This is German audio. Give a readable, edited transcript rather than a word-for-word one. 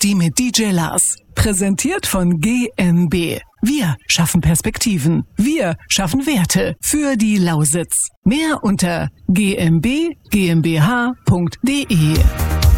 Die mit DJ Lars. Präsentiert von GmbH. Wir schaffen Perspektiven. Wir schaffen Werte für die Lausitz. Mehr unter gmbh.de.